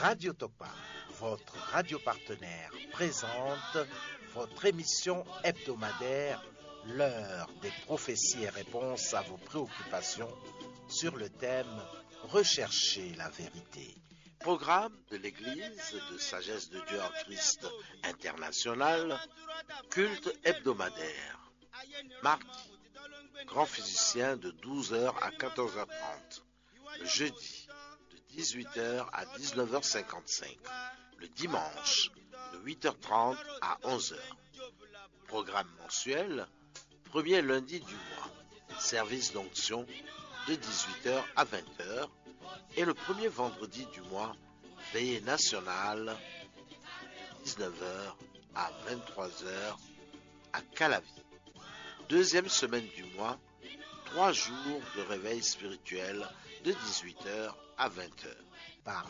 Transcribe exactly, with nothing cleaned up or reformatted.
Radio Topa, votre radio partenaire, présente votre émission hebdomadaire, l'heure des prophéties et réponses à vos préoccupations sur le thème « Rechercher la vérité ». Programme de l'Église de Sagesse de Dieu en Christ international, culte hebdomadaire. Mardi, grand physicien de douze heures à quatorze heures trente. Le jeudi, de dix-huit heures à dix-neuf heures cinquante-cinq. Le dimanche, de huit heures trente à onze heures. Programme mensuel, premier lundi du mois. Service d'onction de dix-huit heures à vingt heures. Et le premier vendredi du mois, veillée nationale de dix-neuf heures à vingt-trois heures à Calavi. Deuxième semaine du mois, trois jours de réveil spirituel de dix-huit heures à vingt heures. Par